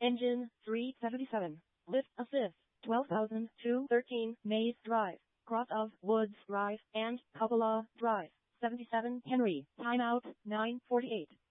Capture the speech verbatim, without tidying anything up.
Engine three seventy-seven. Lift assist twelve thousand two hundred thirteen. Maze Drive. Cross of Woods Drive and Coppola Drive. seventy-seven Henry. Timeout nine forty-eight.